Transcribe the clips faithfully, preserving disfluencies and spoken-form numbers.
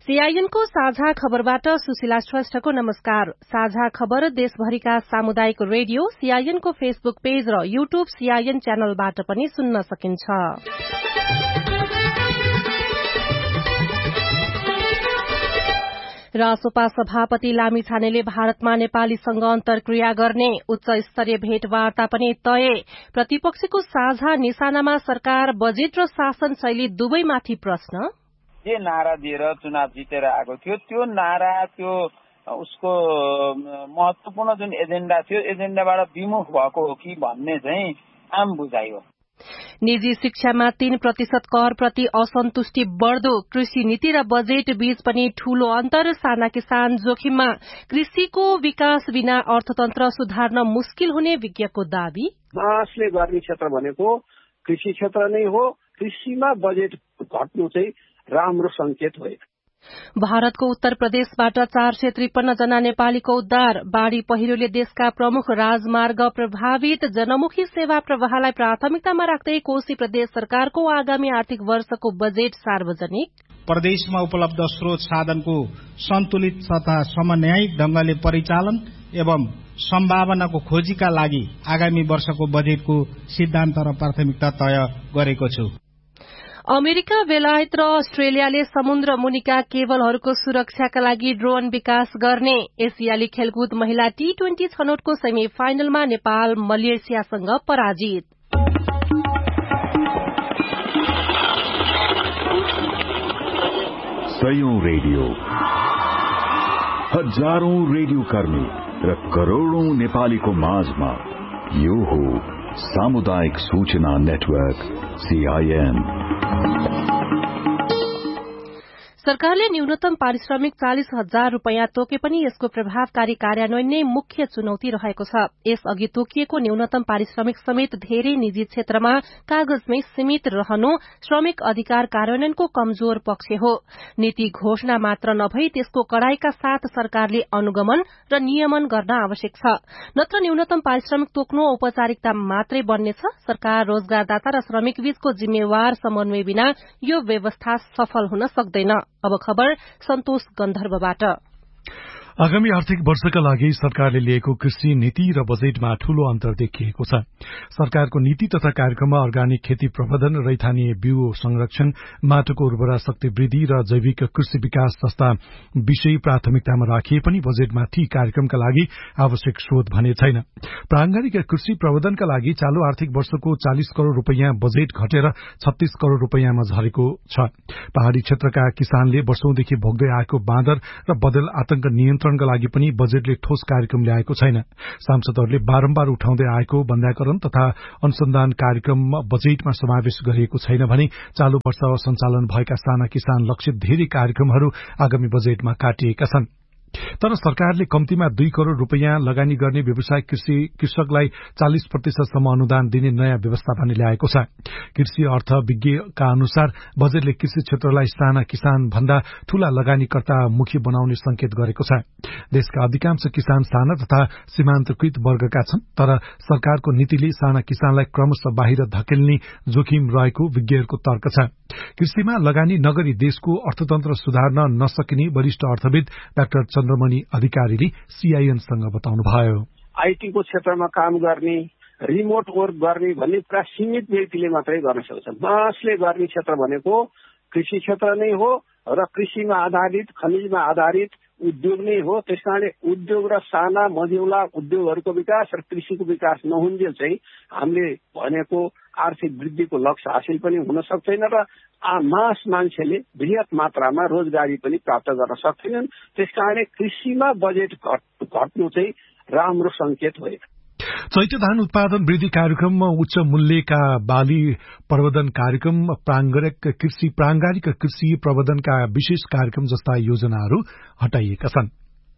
सीआईएनको साझा खबरबाट सुशीला श्रेष्ठको नमस्कार। साझा खबर देशभरिका सामुदायिक रेडियो सीआईएनको फेसबुक पेज र यूट्यूब सीआईएन च्यानलबाट पनि सुन्न सकिन्छ। रासोपा सभापति लामिछानेले भारतमा नेपालीसँग अन्तर्क्रिया गर्ने उच्च स्तरीय भेटवार्ता पनि तय। प्रतिपक्षको साझा निशानामा सरकार बजेट र शासन शैली दुवैमाथि प्रश्न। जे नारा दिएर चुनाव जितेर आएको थियो त्यो नारा त्यो उसको महत्वपूर्ण जुन एजेन्डा थियो एजेन्डाबाट विमुख भएको हो कि भन्ने चाहिँ आम बुझाइ हो। निजी शिक्षामा तीन प्रतिशत कर प्रति असन्तुष्टि बढ़दो। कृषि नीति र बजेट बीच पनि ठूलो अन्तर। साना किसान जोखिममा। कृषिको विकास बिना अर्थतन्त्र सुधार्न मुस्किल हुने विज्ञको दावी। बाँसले गर्ने क्षेत्र भनेको कृषि क्षेत्र नै हो। कृषिमा बजेट घट्नु चाहिँ राम्रो संकेत हो। भारतको उत्तर प्रदेशबाट चार सय त्रिपन्न जना नेपालीको उद्धार। बाढ़ी पहिरोले देशका प्रमुख राजमार्ग प्रभावित। जनमुखी सेवा प्रवाहलाई प्राथमिकतामा राख्दै कोशी प्रदेश सरकारको आगामी आर्थिक वर्षको बजेट सार्वजनिक। प्रदेशमा उपलब्ध स्रोत साधनको सन्तुलित तथा समन्वयित ढंगले परिचालन एवं सम्भावनाको खोजीका लागि आगामी वर्षको बजेटको सिद्धान्त र प्राथमिकता तय गरेको छु। अमेरिका, बेलायत र अस्ट्रेलियाले समुद्र मुनिका केबलहरूको सुरक्षाका लागि ड्रोन विकास गर्ने। एसियाली खेलकुद महिला टी ट्वेन्टी छनौटको सेमी फाइनलमा नेपाल मलेसियासँग पराजित। सयौं रेडियो, हजारौं रेडियो कर्मी र करोड़ौं नेपालीको माझमा यो हो सामुदायिक सूचना नेटवर्क सीआईएन। सरकारले न्यूनतम पारिश्रमिक चालिस हजार रूपियाँ तोके पनि यसको प्रभावकारी कार्यान्वयन नै मुख्य चुनौती रहेको छ। यसअघि तोकिएको न्यूनतम पारिश्रमिक समेत धेरै निजी क्षेत्रमा कागजमै सीमित रहनु श्रमिक अधिकार कार्यान्वयनको कमजोर पक्ष हो। नीति घोषणा मात्र नभई त्यसको कड़ाईका साथ सरकारले अनुगमन र नियमन गर्न आवश्यक छ। नत्र न्यूनतम पारिश्रमिक तोक्नु औपचारिकता मात्रै बन्नेछ। सरकार, रोजगारदाता र श्रमिक बीचको जिम्मेवार समन्वय बिना यो व्यवस्था सफल हुन सक्दैन। अब खबर सन्तोष गन्धर्वबाट। आगामी आर्थिक वर्षका लागि सरकारले लिएको कृषि नीति र बजेटमा ठूलो अन्तर देखिएको छ। सरकारको नीति तथा कार्यक्रममा अर्गानिक खेती प्रबन्धन, रैथानीय बिउ संरक्षण, माटोको उर्वरा शक्ति वृद्धि र जैविक कृषि विकास जस्ता विषय प्राथमिकतामा राखिए पनि बजेटमा ती कार्यक्रमका लागि आवश्यक स्रोत भने छैन। प्रारम्भिक कृषि प्रबन्धनका लागि चालू आर्थिक वर्षको चालिस करोड़ रूपियाँ बजेट घटेर छत्तीस करोड़ रूपियाँमा झरेको छ। पहाड़ी क्षेत्रका किसानले वर्षौंदेखि भोग्दै आएको बाँदर र बदल आतंक नियन्त्रण का लागि पनि बजेटले ठोस कार्यक्रम ल्याएको छैन। सांसदहरूले बारम्बार उठाउँदै आएको वन्ध्याकरण तथा अनुसन्धान कार्यक्रम बजेटमा समावेश गरिएको छैन भने चालू वर्ष सञ्चालन भएका साना किसान लक्षित धेरै कार्यक्रमहरू आगामी बजेटमा काटिएका छन्। तर सरकारले कम्तीमा दुई करोड़ रूपियाँ लगानी गर्ने व्यवसायिक कृषि कृषकलाई चालिस प्रतिशतसम्म अनुदान दिने नयाँ व्यवस्था पनि ल्याएको छ। कृषि अर्थ विज्ञका अनुसार बजेटले कृषि क्षेत्रलाई साना किसान भन्दा ठूला लगानीकर्ता मुखी बनाउने संकेत गरेको छ। देशका अधिकांश किसान साना तथा सीमान्तकृत वर्गका छन्, तर सरकारको नीतिले साना किसानलाई क्रमशः बाहिर धकेल्ने जोखिम रहेको विज्ञहरूको तर्क छ। कृषिमा लगानी नगरी देशको अर्थतन्त्र सुधार्न नसकिने वरिष्ठ अर्थविद डाक्टर चन्द्रमणि अधिकारीले सीआईएनसँग बताउनुभयो। आईटीको क्षेत्रमा काम गर्ने, रिमोट वर्क गर्ने भन्ने पुरा सीमित व्यक्तिले मात्रै गर्न सक्छ। बाँसले गर्ने क्षेत्र भनेको कृषि क्षेत्र नै हो र कृषिमा आधारित, खनिजमा आधारित उद्योग नै हो। त्यसकारणले उद्योग र साना मझौला उद्योगहरूको विकास र कृषिको विकास नहुन्जेल चाहिँ हामीले भनेको आर्थिक वृद्धिको लक्ष्य हासिल पनि हुन सक्दैन र मास मान्छेले बृहत मात्रामा रोजगारी पनि प्राप्त गर्न सक्दैनन्। त्यसकारणले कृषिमा बजेट घट्नु चाहिँ राम्रो संकेत हो। चैत्य धान उत्पादन वृद्धि कार्यक्रममा उच्च मूल्यका बाली प्रबन्धन कार्यक्रम, प्राङ्गारिक कृषि प्राङ्गारिक कृषि प्रबन्धनका विशेष कार्यक्रम जस्ता योजनाहरू हटाइएका छन्।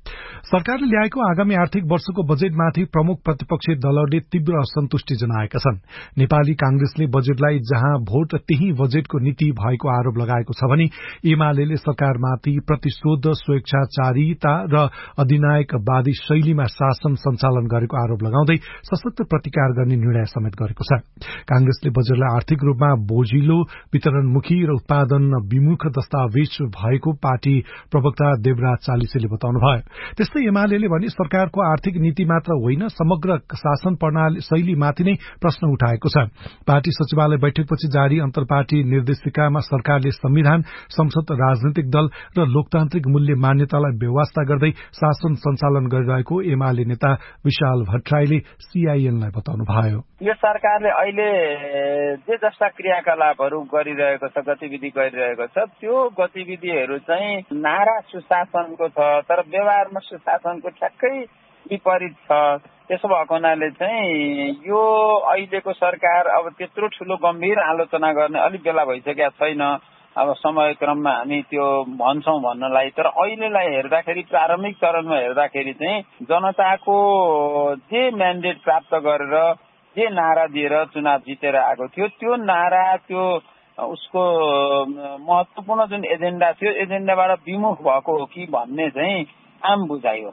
सरकारले ल्याएको आगामी आर्थिक वर्षको बजेटमाथि प्रमुख प्रतिपक्षी दलहरूले तीव्र असन्तुष्टि जनाएका छन्। नेपाली कांग्रेसले बजेटलाई जहाँ भोट त्यही बजेटको नीति भएको आरोप लगाएको छ भने एमाले सरकारमाथि प्रतिशोध, स्वेच्छाचारिता र अधिनायकवादी शैलीमा शासन सञ्चालन गरेको आरोप लगाउँदै सशक्त प्रतिकार गर्ने निर्णय समेत गरेको छ। कांग्रेसले बजेटलाई आर्थिक रूपमा बोझिलो, वितरणमुखी र उत्पादन विमुख दस्तावेज भएको पार्टी प्रवक्ता देवराज चालिसेले बताउनुभयो। त्यस्तै एमाले भने सरकारको आर्थिक नीति मात्र होइन, समग्र शासन प्रणाली शैलीमाथि नै प्रश्न उठाएको छ। पार्टी सचिवालय बैठकपछि जारी अन्तर्पार्टी निर्देशिकामा सरकारले संविधान, संसद, राजनैतिक दल र लोकतान्त्रिक मूल्य मान्यतालाई व्यवस्था गर्दै शासन सञ्चालन गरिरहेको एमाले नेता विशाल भट्टराईले सीआईएनलाई बताउनुभयो। यो सरकारले अहिले जे जस्ता क्रियाकलापहरू गरिरहेको छ, गतिविधि गरिरहेको छ, त्यो गतिविधिहरू चाहिँ नारा सुशासनको छ, तर व्यवहारमा सुशासनको ठ्याक्कै विपरीत छ। त्यसो भएको हुनाले चाहिँ यो अहिलेको सरकार अब त्यत्रो ठुलो गम्भीर आलोचना गर्ने अलिक बेला भइसकेका छैन। अब समयक्रममा हामी त्यो भन्छौँ भन्नलाई, तर अहिलेलाई हेर्दाखेरि प्रारम्भिक चरणमा हेर्दाखेरि चाहिँ जनताको जे म्यान्डेट प्राप्त गरेर जे नारा दिएर चुनाव जितेर आएको थियो, त्यो नारा त्यो उसको महत्वपूर्ण जुन एजेन्डा थियो, एजेन्डाबाट विमुख भएको हो कि भन्ने चाहिँ आम बुझाइ हो।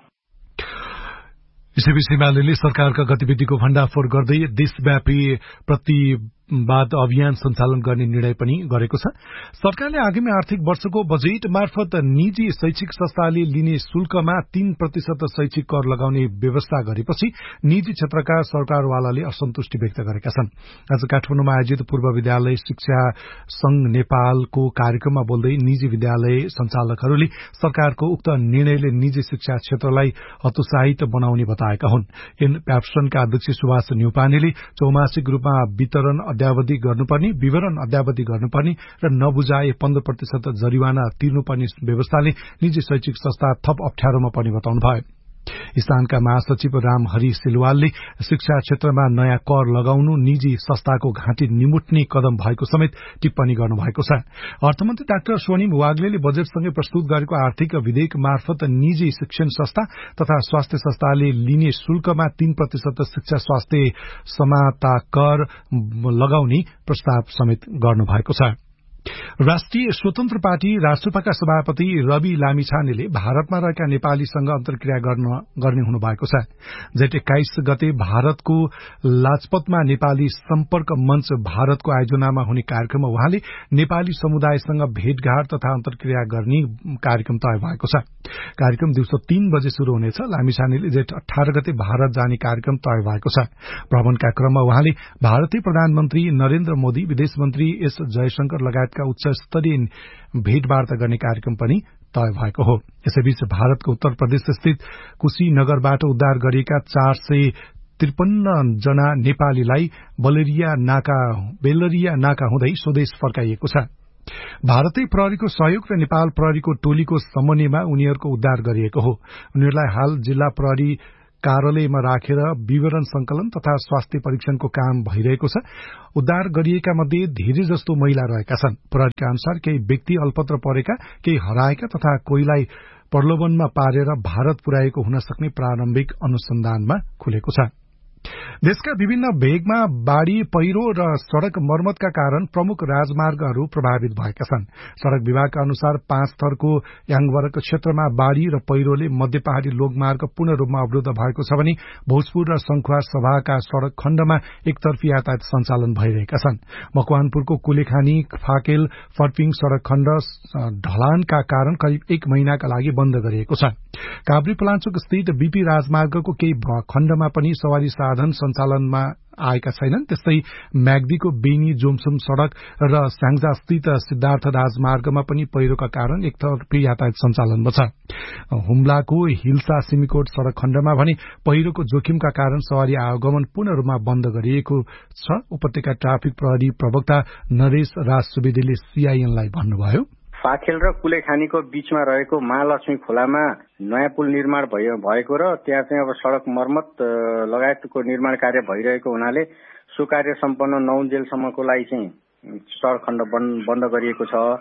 यसैबीच एमाले सरकारका गतिविधिको भण्डाफोर गर्दै देशव्यापी प्रतिवाद अभियान सञ्चालन गर्ने निर्णय पनि गरेको छ। सरकारले आगामी आर्थिक वर्षको बजेट मार्फत निजी शैक्षिक संस्थाले लिने शुल्कमा तीन प्रतिशत शैक्षिक कर लगाउने व्यवस्था गरेपछि निजी क्षेत्रका सरकारवालाले असन्तुष्टि व्यक्त गरेका छन्। आज काठमाडौँमा आयोजित पूर्व विद्यालय शिक्षा संघ नेपालको कार्यक्रममा बोल्दै निजी विद्यालय सञ्चालकहरूले सरकारको उक्त निर्णयले निजी शिक्षा क्षेत्रलाई हतोत्साहित बनाउने बताएका हुन्। एन प्याप्सनका अध्यक्ष सुभाष न्यौपानेले चौमासिक रूपमा वितरण अद्यावधि गर्नुपर्ने, विवरण अद्यावधि गर्नुपर्ने र नबुझाए पन्ध्र प्रतिशत जरिवाना तिर्नुपर्ने व्यवस्थाले निजी शैक्षिक संस्था थप अप्ठ्यारोमा पर्ने बताउनुभयो। स्थानका महासचिव रामहरि सिलवालले शिक्षा क्षेत्रमा नयाँ कर लगाउनु निजी संस्थाको घाँटी निमुट्ने कदम भएको समेत टिप्पणी गर्नुभएको छ। अर्थमन्त्री डाक्टर स्वर्णिम वाग्लेले बजेटसँगै प्रस्तुत गरेको आर्थिक विधेयक मार्फत निजी शिक्षण संस्था तथा स्वास्थ्य संस्थाले लिने शुल्कमा तीन प्रतिशत शिक्षा स्वास्थ्य समाता कर लगाउने प्रस्ताव समेत गर्नुभएको छ। राष्ट्रिय स्वतन्त्र पार्टी राष्ट्रपाका सभापति रवि लामिछानेले भारतमा रहेका नेपालीसँग अन्तर्क्रिया गर्ने हुनुभएको छ। जेठ एक्काइस गते भारतको लाजपतमा नेपाली सम्पर्क मञ्च भारतको आयोजनामा हुने कार्यक्रममा उहाँले नेपाली समुदायसँग भेटघाट तथा अन्तर्क्रिया गर्ने कार्यक्रम तय भएको छ। कार्यक्रम दिउँसो तीन बजे शुरू हुनेछ। लामिछानेले जेठ अठार गते भारत जाने कार्यक्रम तय भएको छ। भ्रमणका क्रममा उहाँले भारतीय प्रधानमन्त्री नरेन्द्र मोदी, विदेश मन्त्री एस जयशंकर लगायत का उच्च स्तरीय भेटवार्ता गर्ने कार्यक्रम पनि तय भएको हो। यसैबीच भारतको उत्तर प्रदेश स्थित कुशीनगरबाट उद्धार गरिएका चार सय त्रिपन्न जना नेपालीलाई बलेरिया नाका बेलरिया नाका हुँदै स्वदेश फर्काइएको छ। भारतीय प्रहरीको सहयोग र नेपाल प्रहरीको टोलीको समन्वयमा उनीहरूको उद्धार गरिएको हो। उनीहरूलाई हाल जिल्ला प्रहरी कार्यालयमा राखेर विवरण संकलन तथा स्वास्थ्य परीक्षणको काम भइरहेको छ। उद्धार गरिएका मध्ये धेरै जस्तो महिला रहेका छन्। प्रहरीका अनुसार केही व्यक्ति अल्पत्र परेका, केही हराएका तथा कोहीलाई प्रलोभनमा पारेर भारत पुर्याएको हुन सक्ने प्रारम्भिक अनुसन्धानमा खुलेको छ। देशका विभिन्न भेगमा बाढ़ी, पहिरो र सड़क मर्मतका कारण प्रमुख राजमार्गहरू प्रभावित भएका छन्। सड़क विभागका अनुसार पाँच थरको याङवरक क्षेत्रमा बाढ़ी र पहिरोले मध्य पहाड़ी लोकमार्ग पूर्ण रूपमा अवरुद्ध भएको छ भने भोजपुर र संखुवा सभाका सड़क खण्डमा एकतर्फी यातायात सञ्चालन भइरहेका छन्। मकवानपुरको कुलेखानी फाकेल फर्पिङ सड़क खण्ड ढलानका कारण करिब एक महिनाका लागि बन्द गरिएको छ। काभ्री पलाञ्चोक स्थित बीपी राजमार्गको केही खण्डमा पनि सवारी साधन सञ्चालनमा आएका छैनन्। त्यस्तै म्याग्दीको बेनी जोमसुम सड़क र स्याङ्जा स्थित सिद्धार्थ राजमार्गमा पनि पहिरोका कारण एकतर्फी यातायात सञ्चालनमा छ। हुम्लाको हिल्सा सिमीकोट सड़क खण्डमा भने पहिरोको जोखिमका कारण सवारी आवागमन पूर्ण रूपमा बन्द गरिएको छ। उपत्यका ट्राफिक प्रहरी प्रवक्ता नरेश राज सुवेदीले सीआईएनलाई भन्नुभयो, फाखेल र कुलेखानीको बीचमा रहेको महालक्ष्मी खोलामा नयाँ पुल निर्माण भएको र त्यहाँ चाहिँ अब सड़क मर्मत लगायतको निर्माण कार्य भइरहेको हुनाले सो कार्य सम्पन्न नौन्जेलसम्मको लागि चाहिँ सड़क खण्ड बन्द गरिएको छ।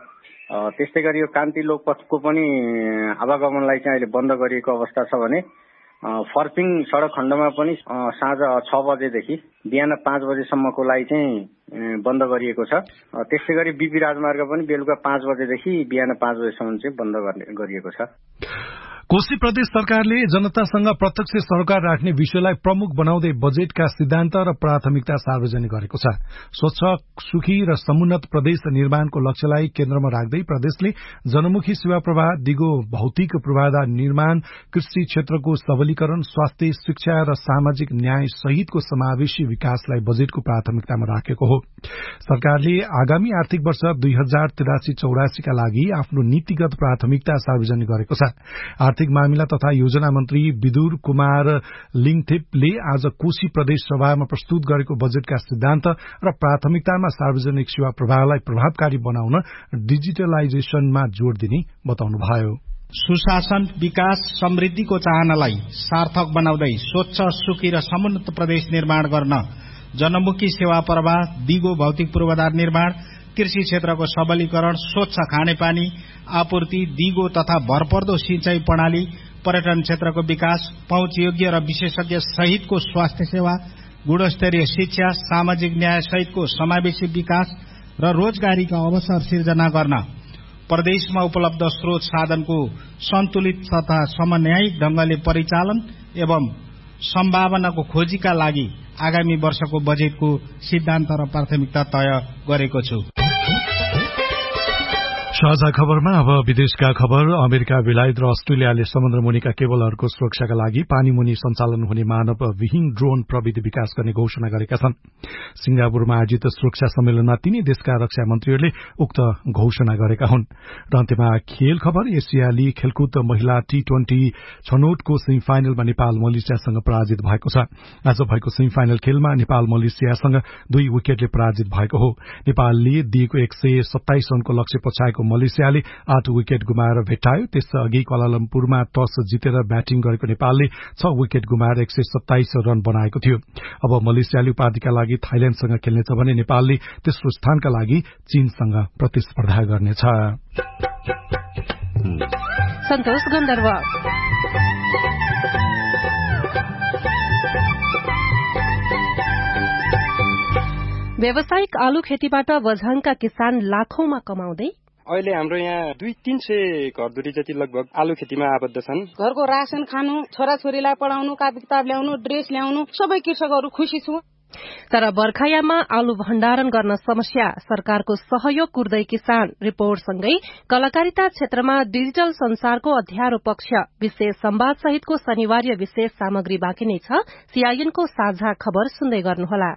त्यस्तै गरी यो कान्ति लोकपथको पनि आवागमनलाई चाहिँ अहिले बन्द गरिएको अवस्था छ भने फर्पिङ सडक खण्डमा पनि साँझ छ बजेदेखि बिहान पाँच बजेसम्मको लागि चाहिँ बन्द गरिएको छ। त्यस्तै गरी बीपी राजमार्ग पनि बेलुका पाँच बजेदेखि बिहान पाँच बजेसम्म चाहिँ बन्द गरिएको छ। कोशी प्रदेश सरकारले जनतासँग प्रत्यक्ष सरोकार राख्ने विषयलाई प्रमुख बनाउँदै बजेटका सिद्धान्त र प्राथमिकता सार्वजनिक गरेको छ। स्वच्छ, सुखी र समुन्नत प्रदेश निर्माणको लक्ष्यलाई केन्द्रमा राख्दै प्रदेशले जनमुखी सेवा प्रवाह, दिगो भौतिक पूर्वाधार निर्माण, कृषि क्षेत्रको सबलीकरण, स्वास्थ्य, शिक्षा र सामाजिक न्याय सहितको समावेशी विकासलाई बजेटको प्राथमिकतामा राखेको हो। सरकारले आगामी आर्थिक वर्ष दुई हजार तिरासी चौरासीका लागि आफ्नो नीतिगत प्राथमिकता सार्वजनिक गरेको छ। आर्थिक मामिला तथा योजना मन्त्री विदुर कुमार लिङथेपले आज कोशी प्रदेश सभामा प्रस्तुत गरेको बजेटका सिद्धान्त र प्राथमिकतामा सार्वजनिक सेवा प्रवाहलाई प्रभावकारी बनाउन डिजिटलाइजेशनमा जोड़ दिने बताउनुभयो। सुशासन, विकास, समृद्धिको चाहनालाई सार्थक बनाउँदै स्वच्छ, सुखी र समुन्नत प्रदेश निर्माण गर्न जनमुखी सेवा प्रवाह, दिगो भौतिक पूर्वाधार निर्माण, कृषि क्षेत्रको सबलीकरण, स्वच्छ खानेपानी आपूर्ति, दिगो तथा भरपर्दो सिंचाई प्रणाली, पर्यटन क्षेत्रको विकास, पहुँचयोग्य र विशेषज्ञ सहितको स्वास्थ्य सेवा, गुणस्तरीय शिक्षा, सामाजिक न्याय सहितको समावेशी विकास र रोजगारीका अवसर सिर्जना गर्न प्रदेशमा उपलब्ध स्रोत साधनको सन्तुलित तथा समन्वयित ढंगले परिचालन एवं सम्भावनाको खोजीका लागि आगामी वर्षको बजेटको सिद्धान्त र प्राथमिकता तय गरेको छु। साझा खबरमा अब विदेशका खबर। अमेरिका, बेलायत र अस्ट्रेलियाले समुद्रमुनिका केबलहरूको सुरक्षाका लागि पानीमुनि सञ्चालन हुने मानवविहीन ड्रोन प्रविधि विकास गर्ने घोषणा गरेका छन्। सिंगापुरमा आयोजित सुरक्षा सम्मेलनमा तीनै देशका रक्षा मन्त्रीहरूले उक्त घोषणा गरेका हुन्। र अन्त्यमा खेल खबर। एसियाली खेलकुद महिला टी ट्वेन्टी छनौटको सेमी फाइनलमा नेपाल मलेसियासँग पराजित भएको छ। आज भएको सेमी फाइनल खेलमा नेपाल मलेसियासँग दुई विकेटले पराजित भएको हो। नेपालले दिएको एक सय सत्ताइस रनको लक्ष्य पछाएको मलेसियाले आठ विकेट गुमाएर भेट्टायो। त्यसअघि क्वालालम्पुरमा टस जितेर ब्याटिङ गरेको नेपालले छ विकेट गुमाएर एक सय सत्ताइस रन बनाएको थियो। अब मलेसियाले उपाधिका लागि थाइल्याण्डसँग खेल्नेछ भने नेपालले तेस्रो स्थानका लागि चीनसँग प्रतिस्पर्धा गर्नेछ। सन्तोष गन्धर्व। व्यावसायिक आलु खेतीबाट बझाङका किसान लाखौंमा कमाउँदै अहिले हाम्रो यहाँ दुई तीन सय घरधुरी जति लगभग आलु खेतीमा आबद्ध छन्। घरको राशन खानु, छोराछोरीलाई पढाउनु, कापी किताब ल्याउनु, ड्रेस ल्याउनु, सबै कृषकहरू खुशी छु। तर बर्खायाममा आलु भण्डारण गर्न समस्या, सरकारको सहयोग कुर्दै किसान रिपोर्टसँगै कलाकारिता क्षेत्रमा डिजिटल संसारको अध्यारो पक्ष विशेष संवाद सहितको शनिवार्य विशेष सामग्री बाँकी नै छ। सीआईएनको साझा खबर सुन्दै गर्नुहोला।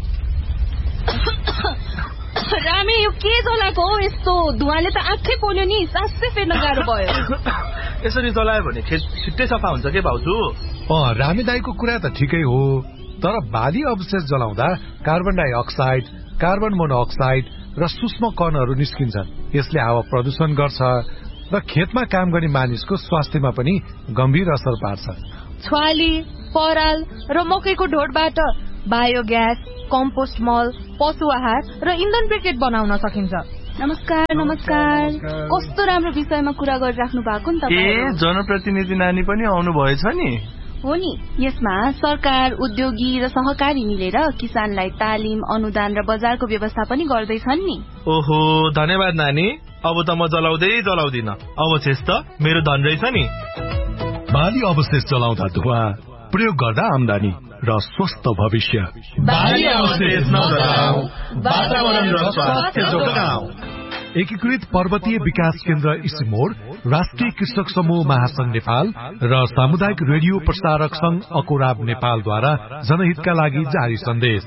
रामे यो के जलाएको हो? यस्तो धुवाले त आँखै पोल्यो नि, सासै फेर्न गाह्रो भयो। यसरी जलायो भने खेत छिट्टै सफा हुन्छ के भाउजू? अँ, रामे दाईको कुरा त ठिकै हो, तर बाली अवशेष जलाउँदा कार्बन डाइअक्साइड, कार्बन मोनोअक्साइड र सूक्ष्म कणहरू निस्किन्छन्। यसले हावा प्रदूषण गर्छ र खेतमा काम गर्ने मानिसको स्वास्थ्यमा पनि गम्भीर असर पार्छ। छ्वाली, पराल र मकैको ढोडबाट बायोग्यास, कम्पोस्ट मल, पशु आहार र इन्धन ब्रिकेट बनाउन सकिन्छ। नमस्कार नमस्कार कस्तो राम्रो विषयमा कुरा गरिराख्नु भएको नि तपाईँ। ए जनप्रतिनिधि नानी पनि आउनु भएछ नि? हो नि, यसमा सरकार, उद्योगी र सहकारी मिलेर किसानलाई तालिम, अनुदान र बजारको व्यवस्था पनि गर्दैछन् नि। ओहो, धन्यवाद नानी। अब त म जलाउँदै जलाउँदिन, अवशेष त मेरो धन रहेछ नि। बाली अवशेष जलाउँदा धुवा, प्रयोग गर्दा आमदानी र स्वस्थ भविष्य। बाली अवशेष नजलाऊ, वातावरण र स्वास्थ्य जोगाऊ। एकीकृत पर्वतीय विकास केन्द्र इसिमोर, राष्ट्रिय कृषक समूह महासंघ नेपाल र सामुदायिक रेडियो प्रसारक संघ अकोराब नेपालद्वारा जनहितका लागि जारी सन्देश।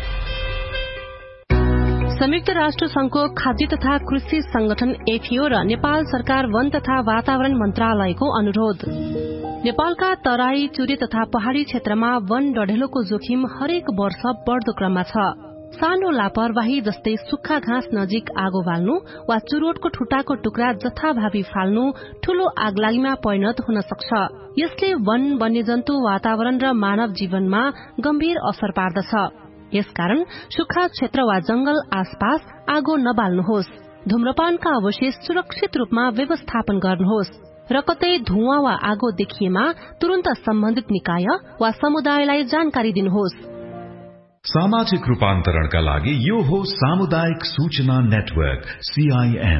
संयुक्त राष्ट्र संघको खाद्य तथा कृषि संगठन एफिओ र नेपाल सरकार वन तथा वातावरण मन्त्रालयको अनुरोध। नेपालका तराई, चुरे तथा पहाड़ी क्षेत्रमा वन डढेलोको जोखिम हरेक वर्ष बढ़दो क्रममा छ। सानो लापरवाही जस्तै सुक्खा घाँस नजिक आगो बाल्नु वा चुरोटको ठुटाको टुक्रा जथाभावी फाल्नु ठूलो आगलागीमा परिणत हुन सक्छ। यसले वन, वन्यजन्तु, वातावरण र मानव जीवनमा गम्भीर असर पार्दछ। यसकारण सुक्खा क्षेत्र वा जंगल आसपास आगो नबाल्नुहोस्। धूम्रपानका अवशेष सुरक्षित रूपमा व्यवस्थापन गर्नुहोस् र कतै धुवाँ वा आगो देखिएमा तुरन्त सम्बन्धित निकाय वा समुदायलाई जानकारी दिनुहोस्। सामाजिक रूपान्तरणका लागि यो हो सामुदायिक सूचना नेटवर्क सीआईएन।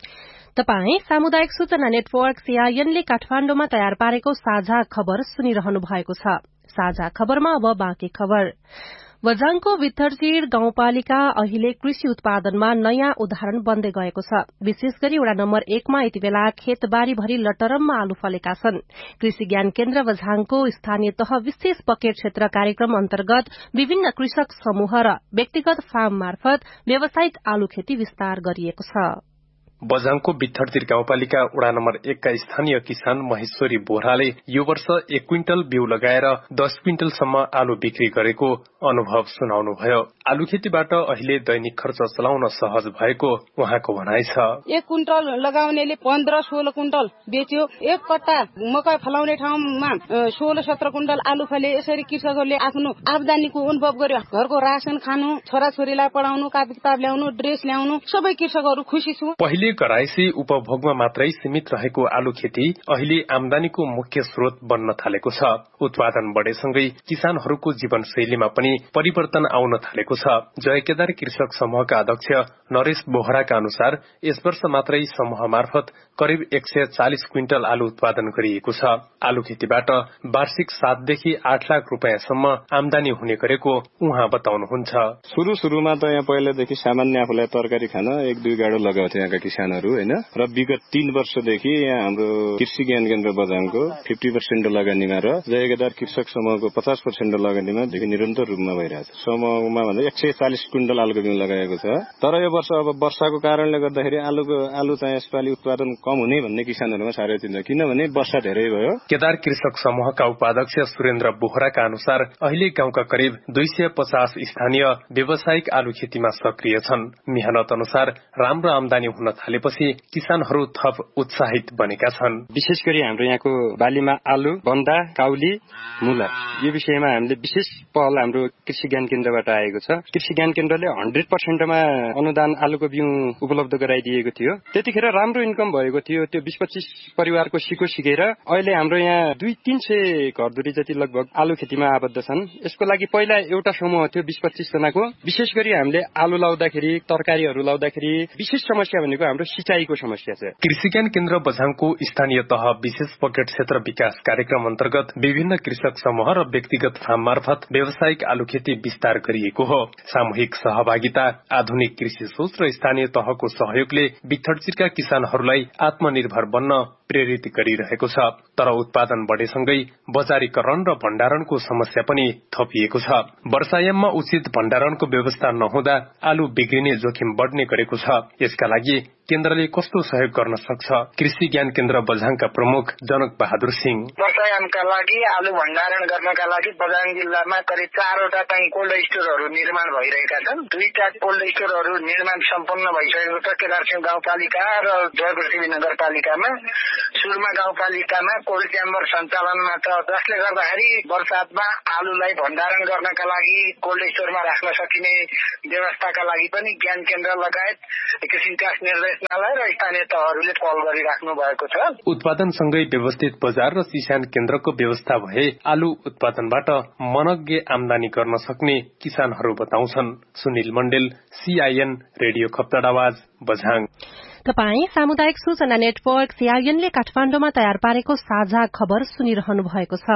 तपाई सामुदायिक सूचना नेटवर्क सीआईएन ले काठमाण्डुमा तयार पारेको साझा खबर सुनिरहनु भएको छ। साझा खबरमा अब बाँकी खबर। बझाङको भित्थरचिर गाउँपालिका अहिले कृषि उत्पादनमा नयाँ उदाहरण बन्दै गएको छ। विशेष गरी वडा नम्बर एकमा यति बेला खेतबारी भरि लटरममा आलु फलेका छन्। कृषि ज्ञान केन्द्र बझाङको स्थानीय तह विशेष पकेट क्षेत्र कार्यक्रम अन्तर्गत विभिन्न कृषक समूह र व्यक्तिगत फार्म मार्फत व्यावसायिक आलु खेती विस्तार गरिएको छ। बझाङको भित्थरचिर गाउँपालिका वडा नम्बर एकका स्थानीय किसान महेश्वरी बोहराले यो वर्ष एक क्विन्टल बिउ लगाएर दस क्विन्टलसम्म आलु बिक्री गरेको अनुभव सुनाउनुभयो। आलु खेतीबाट अहिले दैनिक खर्च चलाउन सहज भएको उहाँको भनाइ छ। एक क्विन्टल लगाउनेले पन्ध्र सोह्र क्विन्टल बेच्यो। एक कट्टा मकै फलाउने ठाउँमा सोह्र सत्र क्विन्टल आलु फले। यसरी कृषकहरूले आफ्नो आम्दानीको अनुभव गर्यो। घरको रासन खानु, छोराछोरीलाई पढाउनु, कापी किताब ल्याउनु, ड्रेस ल्याउनु, सबै कृषकहरू खुसी छु। पहिले कराइसी उपभोगमा मात्रै सीमित रहेको आलु खेती अहिले आम्दानीको मुख्य स्रोत बन्न थालेको छ। उत्पादन बढेसँगै किसानहरूको जीवनशैलीमा पनि परिवर्तन आउन थालेको छ। जय केदार कृषक समूहका अध्यक्ष नरेश बोहराका अनुसार यस वर्ष मात्रै समूह मार्फत करिब एक सय चालिस क्विन्टल आलु उत्पादन गरिएको छ। आलु खेतीबाट वार्षिक सातदेखि आठ लाख रुपियाँसम्म आम्दानी हुने गरेको उहाँ बताउनुहुन्छ। सुरु सुरुमा त यहाँ पहिलादेखि सामान्य आफूलाई तरकारी खान एक दुई गाडो लगाउँथे यहाँका किसानहरू होइन। र विगत तीन वर्षदेखि यहाँ हाम्रो कृषि ज्ञान केन्द्र बझाङको फिफ्टी पर्सेन्ट लगानीमा र जय केदार कृषक समूहको पचास पर्सेन्ट लगानीमा निरन्तर रूपमा भइरहेछ। समूहमा भन्दा एक सय चालिस क्विन्टल आलुको बिउ लगाएको छ। तर यो वर्ष अब वर्षाको कारणले गर्दाखेरि आलुको आलु चाहिँ यसपालि उत्पादन कम हुने भन्ने किसानहरूमा साह्रै चिन्ता, किनभने वर्षा धेरै भयो। केदार कृषक समूहका उपाध्यक्ष सुरेन्द्र बोहराका अनुसार अहिले गाउँका करिब दुई सय पचास स्थानीय व्यावसायिक आलु खेतीमा सक्रिय छन्। मेहनत अनुसार राम्रो आम्दानी हुन थालेपछि किसानहरू थप उत्साहित बनेका छन्। विशेष गरी हाम्रो यहाँको बालीमा आलु, बन्दा, काउली, मुला यो विषयमा हामीले विशेष पहल हाम्रो कृषि ज्ञान केन्द्रबाट आएको छ। कृषि ज्ञान केन्द्रले हन्ड्रेड पर्सेन्टमा अनुदान आलुको बिउ उपलब्ध गराइदिएको थियो। त्यतिखेर राम्रो इन्कम भएको थियो। त्यो बीस पच्चीस परिवारको सिको सिकेर अहिले हाम्रो यहाँ दुई तीन सय घरधुरी जति लगभग आलु खेतीमा आबद्ध छन्। यसको लागि पहिला एउटा समूह थियो बीस पच्चीस जनाको। विशेष गरी हामीले आलु लाउँदाखेरि, तरकारीहरू लाउँदाखेरि विशेष समस्या भनेको हाम्रो सिंचाईको समस्या छ। कृषि ज्ञान केन्द्र बझाङको स्थानीय तह विशेष पकेट क्षेत्र विकास कार्यक्रम अन्तर्गत विभिन्न कृषक समूह र व्यक्तिगत फार्म मार्फत व्यावसायिक आलु खेती विस्तार गरिएको हो। सामूहिक सहभागिता, आधुनिक कृषि सोच र स्थानीय तहको सहयोगले भित्थरचिरका किसानहरूलाई आत्मनिर्भर बन्न प्रेरित गरिरहेको छ। तर उत्पादन बढेसँगै बजारीकरण र भण्डारणको समस्या पनि थपिएको छ। वर्षायाममा उचित भण्डारणको व्यवस्था नहुँदा आलु बिग्रिने जोखिम बढ्ने गरेको छ। यसका लागि केन्द्रले कस्तो सहयोग गर्न सक्छ? कृषि ज्ञान केन्द्र बझाङका प्रमुख जनक बहादुर सिंह। वर्षायामका लागि आलु भण्डारण गर्नका लागि बझाङ जिल्लामा करिब चारवटा चाहिँ कोल्ड स्टोरहरू निर्माण भइरहेका छन्। दुईटा कोल्ड स्टोरहरू निर्माण सम्पन्न भइसकेको छ केदारसिंह गाउँपालिका र जयपृथ्वी नगरपालिकामा। सुरुमा गाउँपालिकामा कोल्ड च्याम्बर सञ्चालनमा छ, जसले गर्दाखेरि वर्षातमा आलुलाई भण्डारण गर्नका लागि कोल्ड स्टोरमा राख्न सकिने व्यवस्थाका लागि पनि ज्ञान केन्द्र लगायत कृषि विकास निर्देशनालय र स्थानीय तहहरूले पहल गरिराख्नु भएको छ। उत्पादनसँगै व्यवस्थित बजार र किसान केन्द्रको व्यवस्था भए आलु उत्पादनबाट मनग्गे आम्दानी गर्न सक्ने किसानहरू बताउँछन्। सुनिल मण्डेल, सीआईएन रेडियो खप्तड आवाज, बझाङ। तपाई सामुदायिक सूचना नेटवर्क सीआईएनले काठमाण्डुमा तयार पारेको साझा खबर सुनिरहनु भएको छ।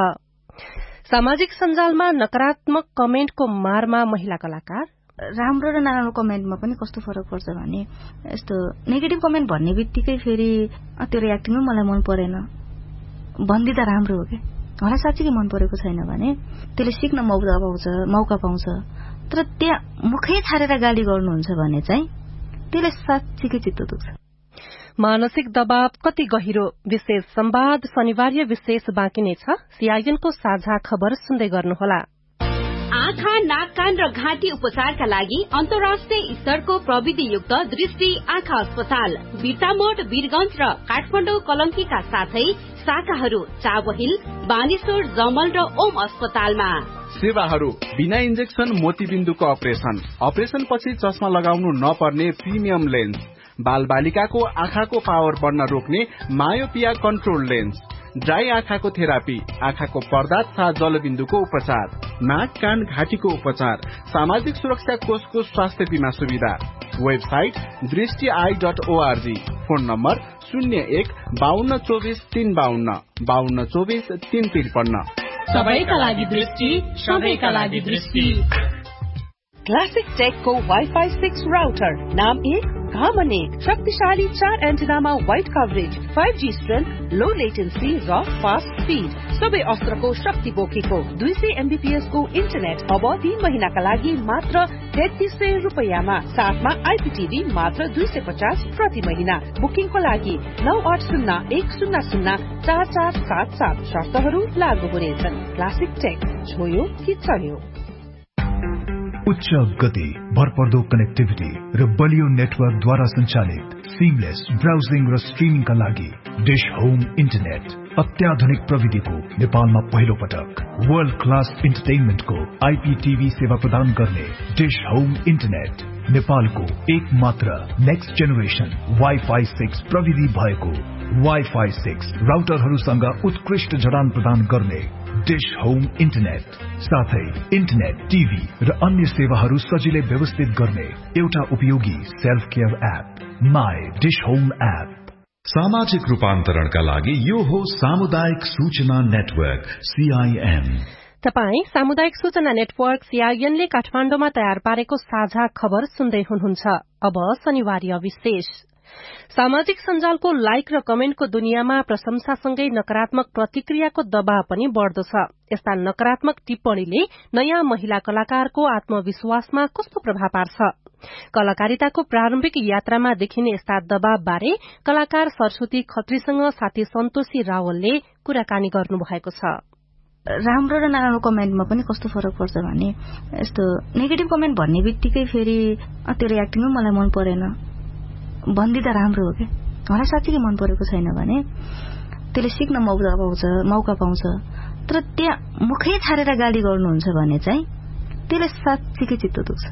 सामाजिक सञ्जालमा नकारात्मक कमेन्टको मारमा महिला कलाकार। राम्रो र नराम्रो कमेन्टमा पनि कस्तो फरक पर्छ भने यस्तो नेगेटिभ कमेन्ट भन्ने बित्तिकै फेरि त्यो रियाक्टिङै मलाई मन परेन भन्दिँदा राम्रो हो क्या। मलाई साँच्चीकै मन परेको छैन भने त्यसले सिक्न मौका पाउँछ मौका पाउँछ तर त्यहाँ मुखै छाडेर गाली गर्नुहुन्छ भने चाहिँ त्यसले साँच्चीकै चित्त दुख्छ। मानसिक दबाव कति गहिरो विशेष संवाद शनिबार विशेष बाँकी नै छ। सीआईएनको साझा खबर सुन्दै गर्नुहोला। आँखा, नाक, कान र घाँटी उपचारका लागि अन्तर्राष्ट्रिय स्तरको प्रविधियुक्त दृष्टि आँखा अस्पताल बिर्तामोड, वीरगंज र काठमाडौँ कलंकीका साथै शाखाहरू चाबहिल, बानेश्वर, जमल र ओम अस्पतालमा। सेवाहरू बिना इन्जेक्सन मोतीबिन्दुको अपरेशन, अपरेशन पछि चस्मा लगाउनु नपर्ने प्रिमियम लेन्स, बालबालिकाको आँखाको पावर बढ्न रोक्ने मायोपिया कन्ट्रोल लेन्स, ड्राई आँखाको थेरापी, आँखाको पर्दा तथा जलबिन्दुको उपचार, नाक कान घाँटीको उपचार, सामाजिक सुरक्षा कोषको स्वास्थ्य बीमा सुविधा। वेबसाइट दृष्टि I dot ORG. Phone number शून्य एक बाहन्न चौबिस तीन बाहन्न बाहन्न चौबिस तीन त्रिपन्न। सबैका लागि दृष्टि, सबैका लागि दृष्टि। क्लासिक टेकको वाइफाई सिक्स राउटर, नाम एक काम अनेक, शक्तिशाली चार एन्टिनामा wide coverage, five G strength, लो लेटेन्सी र फास्ट स्पीड, सबै अस्त्रको शक्ति बोकेको दुई सय एमबीपीएस को इन्टरनेट अब तीन महिनाका लागि मात्र तेत्तीस सय रुपियाँमा, साथमा आइपीटीभी मात्र दुई सय पचास प्रति महिना। बुकिङको लागि नौ आठ शून्य एक शून्य शून्य चार चार सात सात। शर्तहरू लागू हुनेछन्। क्लासिक टेक, छोयो कि चल्यो। उच्च गति, भरपर्दो कनेक्टिभिटी र बलियो नेटवर्कद्वारा सञ्चालित सिमलेस ब्राउजिङ र स्ट्रिमिङका लागि डिश होम इन्टरनेट, अत्याधुनिक प्रविधिको नेपालमा पहिलो पटक वर्ल्ड क्लास इन्टरटेनमेन्टको आइपीटीभी सेवा प्रदान गर्ने डिश होम इन्टरनेट, नेपालको एक मात्र नेक्स्ट जेनेरेसन वाइफाई सिक्स प्रविधि भएको वाइफाई सिक्स राउटरहरूसँग उत्कृष्ट जडान प्रदान गर्ने डिश होम इन्टरनेट, साथै इन्टरनेट, टिभी र अन्य सेवाहरू सजिलै व्यवस्थित गर्ने एउटा उपयोगी self care app, my dish home app. सामाजिक रूपान्तरणका लागि यो हो सामुदायिक सूचना नेटवर्क सीआईएन। तपाई सामुदायिक सूचना नेटवर्क सीआईएन ले काठमाण्डुमा तयार पारेको साझा खबर सुन्दै हुनुहुन्छ। अब शनिवार विशेष। सामाजिक सञ्जालको लाइक र कमेन्टको दुनियाँमा प्रशंसासँगै नकारात्मक प्रतिक्रियाको दबाव पनि बढ़दो छ। यस्ता नकारात्मक टिप्पणीले नयाँ महिला कलाकारको आत्मविश्वासमा कस्तो प्रभाव पार्छ? कलाकारिताको प्रारम्भिक यात्रामा देखिने यस्ता दबावबारे कलाकार सरस्वती खत्रीसँग साथी सन्तोषी रावलले कुराकानी गर्नुभएको छ। राम्रो र नराम्रो कमेन्टमा पनि कस्तो फरक पर्छ भने, यस्तो नेगेटिभ कमेन्ट भन्ने बित्तिकै फेरि त्यो रियाक्टिङ मलाई मन परेन, भन्दिँदा राम्रो हो क्या, मलाई साँच्चीकै मन परेको छैन भने त्यसले सिक्न मौका पाउँछ मौका पाउँछ तर त्यहाँ मुखै छाडेर गाली गर्नुहुन्छ भने चाहिँ त्यसले साँच्चीकै चित्त दुख्छ।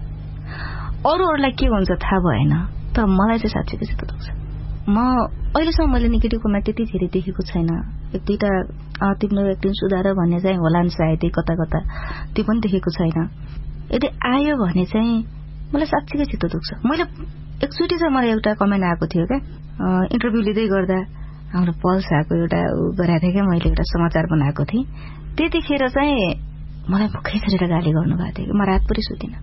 अरूहरूलाई के हुन्छ थाहा भएन, तर मलाई चाहिँ साँच्चीकै चित्त दुख्छ। म अहिलेसम्म मैले नेगेटिभ कमेन्ट त्यति धेरै देखेको छैन। एक दुईटा तिम्रो एक्टिङ सुधार भन्ने चाहिँ होला नि सायद कता कता, त्यो पनि देखेको छैन। यदि आयो भने चाहिँ मलाई साँच्चीकै चित्त दुख्छ। मैले एकचोटि चाहिँ मलाई एउटा कमेन्ट आएको थियो क्या, इन्टरभ्यू लिँदै गर्दा हाम्रो पल्स आएको एउटा गराएको थिएँ क्या, मैले एउटा समाचार बनाएको थिएँ। त्यतिखेर चाहिँ मलाई मुखै छरेर गाली गर्नुभएको थियो कि म रातभरि सुतिनँ,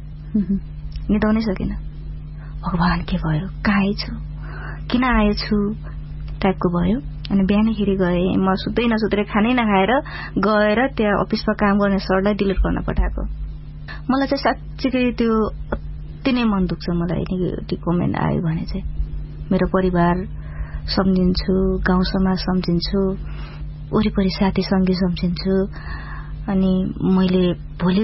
निदाउनै सकिनँ। भगवान के भयो, कहाँ आएछु, किन आएछु टाइपको भयो। अनि बिहानखेरि गएँ, म सुत्दै नसुतेर खानै नखाएर गएर त्यहाँ अफिसमा काम गर्ने सरलाई डिलिट गर्न पठाएको। मलाई चाहिँ साँच्चीकै त्यो अति नै मन दुख्छ। मलाई नेगेटिभ कमेन्ट आयो भने चाहिँ मेरो परिवार सम्झिन्छु, गाउँ समाज सम्झिन्छु, वरिपरि साथी सङ्गी सम्झिन्छु। अनि मैले भोलि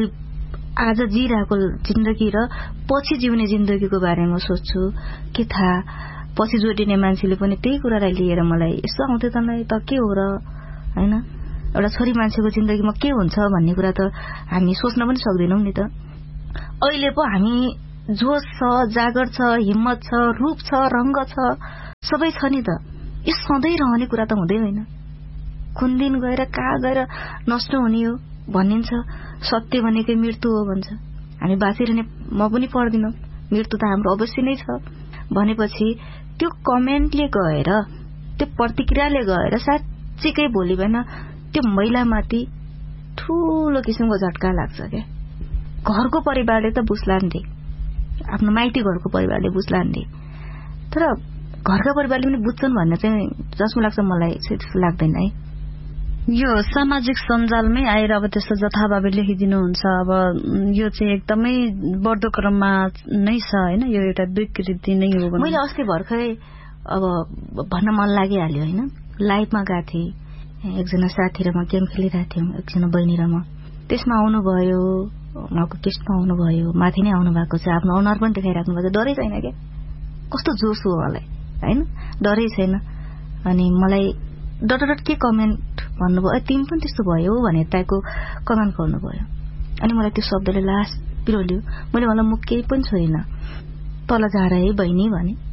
आज जिरहेको जिन्दगी र पछि जिउने जिन्दगीको बारेमा सोच्छु। के थाहा पछि जोडिने मान्छेले पनि त्यही कुरालाई लिएर मलाई यसो आउँथ्यो त त के हो र, होइन, एउटा छोरी मान्छेको जिन्दगीमा के हुन्छ भन्ने कुरा त हामी सोच्न पनि सक्दैनौँ नि त। अहिले पो हामी जोश छ, जागर छ, हिम्मत छ, रूप छ, रंग छ, सबै छ नि त। यो सधैँ रहने कुरा त हुँदै होइन। कुन दिन गएर कहाँ गएर नष्ट हुने हो भनिन्छ। सत्य भनेकै मृत्यु हो भन्छ। हामी बाँचिरहने म पनि पर्दिनँ, मृत्यु त हाम्रो अवश्य नै छ भनेपछि त्यो कमेन्टले गएर, त्यो प्रतिक्रियाले गएर साँच्चीकै भोलि भएन त्यो महिलामाथि ठूलो किसिमको झट्का लाग्छ क्या। घरको परिवारले त बुझ्लान् दे, आफ्नो माइती घरको परिवारले बुझ्लान् दे, तर घरका परिवारले पनि बुझ्छन् भन्ने चाहिँ जसमा लाग्छ मलाई त्यस्तो लाग्दैन है। यो सामाजिक सञ्जालमै आएर अब त्यस्तो जथाभावी लेखिदिनुहुन्छ, अब यो चाहिँ एकदमै बढ्दो क्रममा नै छ होइन, यो एउटा विकृति नै हो। मैले अस्ति भर्खरै अब भन्न मन लागिहाल्यो होइन, लाइभमा गएको थिएँ, एकजना साथी र म गेम खेलिरहेको थियौँ, एकजना बहिनी र म। त्यसमा आउनुभयो, उहाँको टेस्टमा आउनुभयो, माथि नै आउनु भएको छ, आफ्नो अनुहार पनि देखाइराख्नु भएको छ। डरै छैन क्या, कस्तो जोस हो उहाँलाई होइन, डरै छैन। अनि मलाई डट डट के कमेन्ट भन्नुभयो, तिमी पनि त्यस्तो भयो भने टाइपको कमेन्ट गर्नुभयो। अनि मलाई त्यो शब्दले लास पिरोल्यो। मैले मलाई म केही पनि छोइनँ, तल झार है बहिनी भने।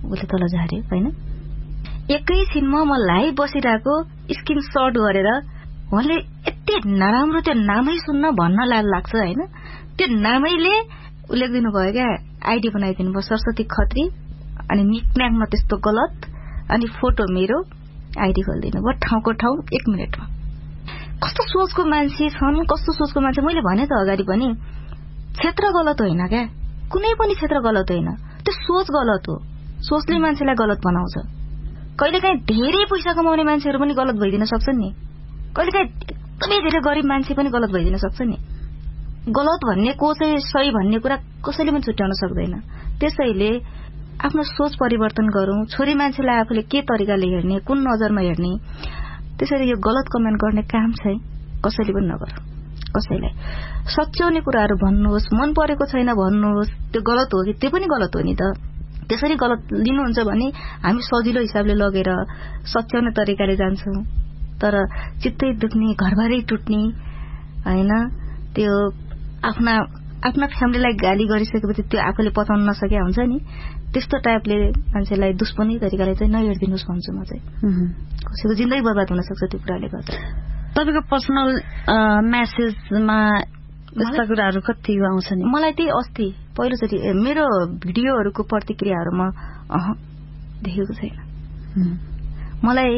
उसले तल झार्यो होइन। एकैछिनमा मलाई बसिरहेको स्क्रिन सर्ट गरेर उहाँले यति नराम्रो त्यो नामै सुन्न भन्न लाल लाग्छ होइन। त्यो नामैले लेखिदिनु भयो क्या, आइडी बनाइदिनु भयो सरस्वती खत्री, अनि निकन्याकमा त्यस्तो गलत, अनि फोटो मेरो, आइडी खोलिदिनु भयो ठाउँको ठाउँ एक मिनटमा। कस्तो सोचको मान्छे छन्, कस्तो सोचको मान्छे। मैले भने त अगाडि पनि क्षेत्र गलत होइन क्या, कुनै पनि क्षेत्र गलत होइन, त्यो सोच गलत हो। सोचले मान्छेलाई गलत बनाउँछ। कहिलेकाहीँ धेरै पैसा कमाउने मान्छेहरू पनि गलत भइदिन सक्छन् नि, कहिलेकाहीँ एकदमै धेरै गरिब मान्छे पनि गलत भइदिन सक्छ नि। गलत भन्ने को चाहिँ सही भन्ने कुरा कसैले पनि छुट्याउन सक्दैन। त्यसैले आफ्नो सोच परिवर्तन गरौं। छोरी मान्छेलाई आफूले के तरिकाले हेर्ने, कुन नजरमा हेर्ने, त्यसैले यो गलत कमेन्ट गर्ने काम चाहिँ कसैले पनि नगर। कसैलाई सच्याउने कुराहरू भन्नुहोस्, मन परेको छैन भन्नुहोस्, त्यो गलत हो कि त्यो पनि गलत हो नि त। त्यसरी गलत लिनुहुन्छ भने हामी सजिलो हिसाबले लगेर सच्याउने तरिकाले जान्छौं। तर चित्तै दुख्ने, घरबारै टुट्ने हैन, त्यो आफ्ना आफ्ना फ्यामिलीलाई गाली गरिसकेपछि त्यो आफूले पचाउन नसकेका हुन्छ नि, त्यस्तो टाइपले मान्छेलाई दुश्मनी तरिकाले चाहिँ नहेर्दिनुहोस् भन्छु म चाहिँ। कसैको जिन्दगी बर्बाद हुन सक्छ त्यो कुराले गर्दा। तपाईको पर्सनल मेसेजमा यस्ता कुराहरू कति आउँछ नि? मलाई त्यही अस्ति पहिलोचोटि मेरो भिडियोहरूको प्रतिक्रियाहरूमा अह देखेको छैन। मलाई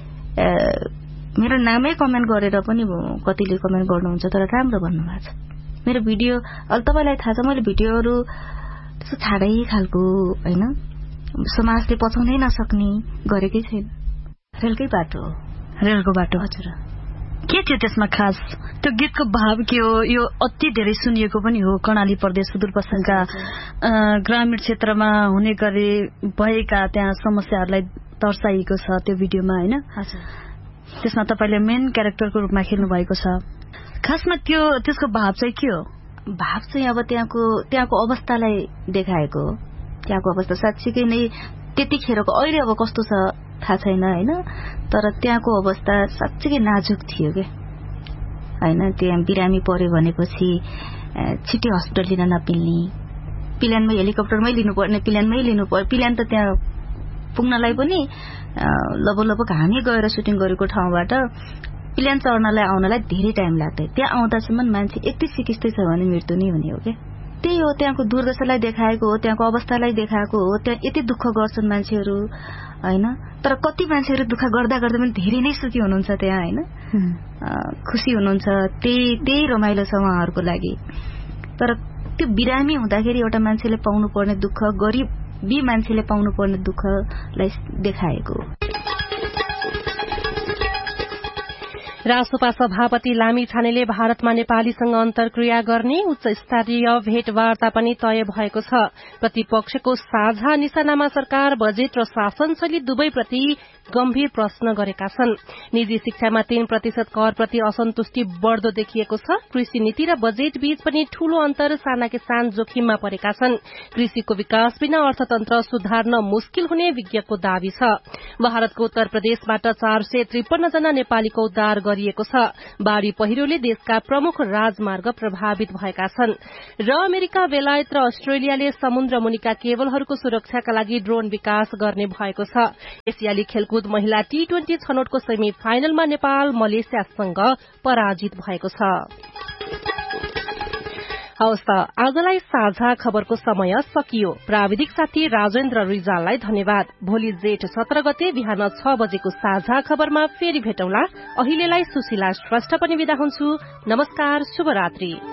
मेरो नामै कमेन्ट गरेर पनि कतिले कमेन्ट गर्नुहुन्छ, तर राम्रो भन्नुभएको छ। मेरो भिडियो अहिले तपाईँलाई थाहा छ, मैले भिडियोहरू त्यस्तो छाडै खालको होइन, समाजले पचाउनै नसक्ने गरेकै छैन। रेलकै बाटो हो। रेलको बाटो हजुर। के थियो त्यसमा खास? त्यो गीतको भाव के हो? यो अति धेरै सुनिएको पनि हो। कर्णाली प्रदेश सुदूरपश्चिमका ग्रामीण क्षेत्रमा हुने गरे भएका त्यहाँ समस्याहरूलाई दर्शाइएको छ त्यो भिडियोमा होइन। त्यसमा तपाईँले मेन क्यारेक्टरको रूपमा खेल्नु भएको छ। खासमा त्यो त्यसको भाव चाहिँ के हो? भाव चाहिँ अब त्यहाँको त्यहाँको अवस्थालाई देखाएको हो। त्यहाँको अवस्था साँच्चीकै नै त्यतिखेरको, अहिले अब कस्तो छ थाहा छैन होइन, तर त्यहाँको अवस्था साँच्चीकै नाजुक थियो क्या होइन। त्यहाँ बिरामी पर्यो भनेपछि छिट्टै हस्पिटल लिन नपिल्ने, प्लेनमै हेलिकप्टरमै लिनुपर्ने, प्लेनमै लिनु पर्यो। प्लेन त त्यहाँ पुग्नलाई पनि लगभग लगभग हामी गएर सुटिङ गरेको ठाउँबाट प्लेन चढ्नलाई आउनलाई धेरै टाइम लाग्थ्यो। त्यहाँ आउँदासम्म मान्छे यति सिकिस्तै छ भने मृत्यु नै हुने हो क्या। त्यही हो, त्यहाँको दुर्दशालाई देखाएको हो, त्यहाँको अवस्थालाई देखाएको हो। त्यहाँ यति दुःख गर्छन् मान्छेहरू होइन, तर कति मान्छेहरू दुःख गर्दा गर्दा पनि धेरै नै सुखी हुनुहुन्छ त्यहाँ होइन, खुसी हुनुहुन्छ। त्यही त्यही रमाइलो छ उहाँहरूको लागि। तर त्यो बिरामी हुँदाखेरि एउटा मान्छेले पाउनु पर्ने दुःख, गरिबी मान्छेले पाउनु पर्ने दुःखलाई देखाएको हो। रासोपा सभापति लामी छानेले भारतमा नेपालीसँग अन्तर्क्रिया गर्ने उच्च स्तरीय भेटवार्ता पनि तय भएको छ। प्रतिपक्षको साझा निशानामा सरकार, बजेट र शासन शैली दुवैप्रति गम्भीर प्रश्न गरेका छन्। निजी शिक्षामा तीन प्रतिशत करप्रति असन्तुष्टि बढ़दो देखिएको छ। कृषि नीति र बजेट बीच पनि ठूलो अन्तर, साना किसान जोखिममा परेका छन्। कृषिको विकास बिना अर्थतन्त्र सुधार्न मुस्किल हुने विज्ञको दावी छ। भारतको उत्तर प्रदेशबाट चार सय त्रिपन्न जना नेपालीको उद्धार गरिएको छ। बाढ़ी पहिरोले देशका प्रमुख राजमार्ग प्रभावित भएका छन्। र अमेरिका, बेलायत र अस्ट्रेलियाले समुद्र मुनिका केबलहरूको सुरक्षाका लागि ड्रोन विकास गर्ने भएको छ। एसियाली खेलकुद महिला टी ट्वेन्टी छनौटको सेमी फाइनलमा नेपाल मलेसियासँग पराजित भएको छ। हवस् त, आजलाई साझा खबरको समय सकियो। प्राविधिक साथी राजेन्द्र रिजाललाई धन्यवाद। भोलि जेठ सत्र गते बिहान छ बजेको साझा खबरमा फेरि भेटौँला। अहिलेलाई सुशीला श्रेष्ठ पनि बिदा हुन्छु। नमस्कार, शुभरात्रि।